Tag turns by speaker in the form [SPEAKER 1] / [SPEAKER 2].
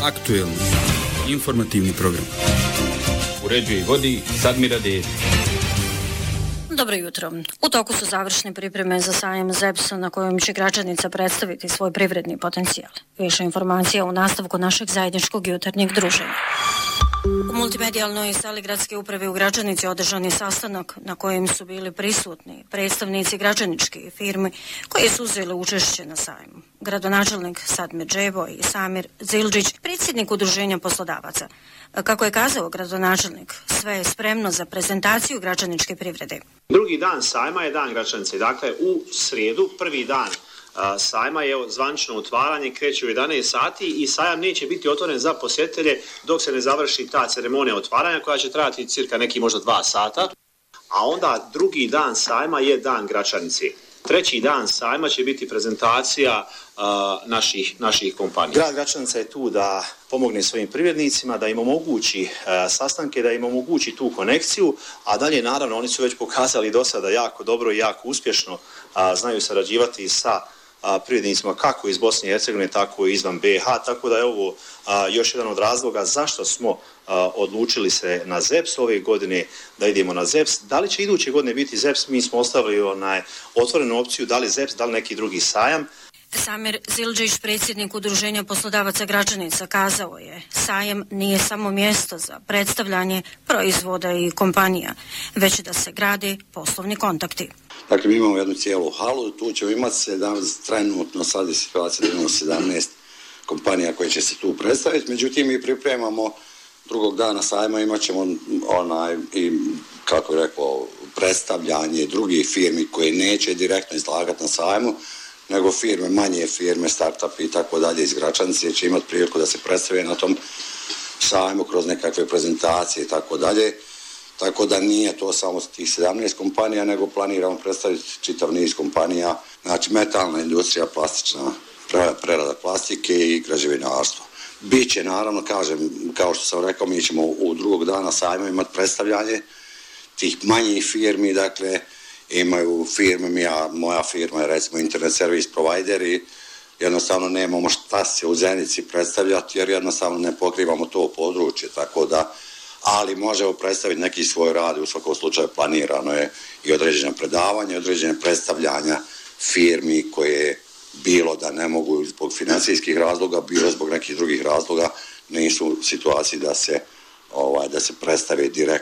[SPEAKER 1] Aktuelno. Informativni program.
[SPEAKER 2] Uređuje i vodi Sadmira Dedić.
[SPEAKER 3] Dobro jutro. U toku su završne pripreme za sajam ZEPS-a na kojem će Gračanica predstaviti svoj privredni potencijal. Više informacija u nastavku našeg zajedničkog jutarnjeg druženja. U multimedijalnoj sali gradske uprave u Gračanici održan je sastanak na kojem su bili prisutni predstavnici gračaničke firme koje su uzeli učešće na sajmu. Gradonačelnik Sadmir Džebo i Samir Zildžić, predsjednik udruženja poslodavaca. Kako je kazao gradonačelnik, sve je spremno za prezentaciju gračaničke privrede.
[SPEAKER 4] Drugi dan sajma je dan Gračanice. Dakle, u srijedu, prvi dan sajma je zvanično otvaranje, kreće u 11 sati i sajam neće biti otvoren za posjetitelje dok se ne završi ta ceremonija otvaranja koja će trajati cirka neki možda 2 sata. A onda drugi dan sajma je dan Gračanice. Treći dan sajma će biti prezentacija naših kompanija. Grad Gračanica je tu da pomogne svojim privrednicima, da im omogući sastanke, da im omogući tu konekciju, a dalje naravno oni su već pokazali do sada jako dobro i jako uspješno znaju sarađivati sa privrednicima kako iz Bosne i Hercegovine, tako i izvan BiH, tako da je ovo još jedan od razloga zašto smo odlučili se na ZEPS ove godine da idemo na ZEPS. Da li će iduće godine biti ZEPS? Mi smo ostavili otvorenu opciju da li ZEPS, da li neki drugi sajam.
[SPEAKER 3] Samir Zildžić, predsjednik udruženja poslodavaca Gračanica, kazao je: sajam nije samo mjesto za predstavljanje proizvoda i kompanija, već da se grade poslovni kontakti.
[SPEAKER 5] Dakle, mi imamo jednu cijelu halu, tu ćemo imati trenutno sad je situacija da imamo 17 kompanija koje će se tu predstaviti, međutim mi pripremamo drugog dana sajma, imat ćemo kako je rekao, predstavljanje drugih firmi koje neće direktno izlagati na sajmu, nego firme, manje firme, start-up i tako dalje iz Gračanice će imati priliku da se predstave na tom sajmu kroz nekakve prezentacije i tako dalje. Tako da nije to samo tih 17 kompanija, nego planiramo predstaviti čitav niz kompanija, znači metalna industrija, plastična prerada plastike i građevinarstvo. Biće, naravno, kažem, kao što sam rekao, mi ćemo u drugog dana sajma imati predstavljanje tih manjih firmi, dakle, imaju firme, moja firma je recimo internet service provider i jednostavno nemamo šta se u Zenici predstavljati jer jednostavno ne pokrivamo to područje, tako da, ali možemo predstaviti neki svoj rad, u svakom slučaju planirano je i određena predavanja, određene predstavljanja firmi koje bilo da ne mogu zbog financijskih razloga, bilo zbog nekih drugih razloga, nisu u situaciji da se predstave direktno